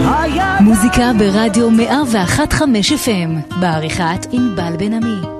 מוזיקה ברדיו 101.5 FM, בעריכת ענבל בן עמי.